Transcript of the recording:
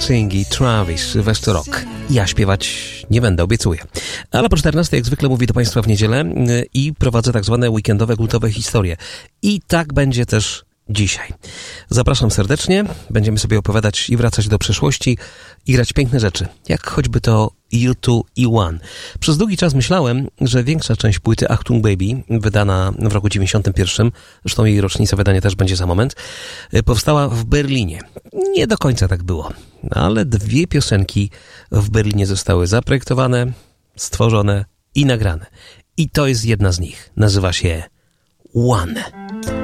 Sing i Travis West Rock. Ja śpiewać nie będę, obiecuję. Ale po 14 jak zwykle mówię do Państwa w niedzielę i prowadzę tak zwane weekendowe, kultowe historie. I tak będzie też dzisiaj. Zapraszam serdecznie. Będziemy sobie opowiadać i wracać do przeszłości i grać piękne rzeczy, jak choćby to U2 i One. Przez długi czas myślałem, że większa część płyty Achtung Baby, wydana w roku 91, zresztą jej rocznica wydania też będzie za moment, powstała w Berlinie. Nie do końca tak było, ale 2 piosenki w Berlinie zostały zaprojektowane, stworzone i nagrane. I to jest jedna z nich. Nazywa się One.